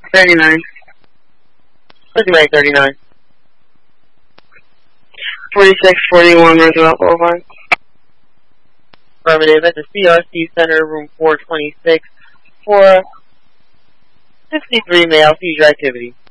39. Let's make 39. 4641 Roosevelt Boulevard. Affirmative at the CRC Center, room 426, for 63 male seizure activity.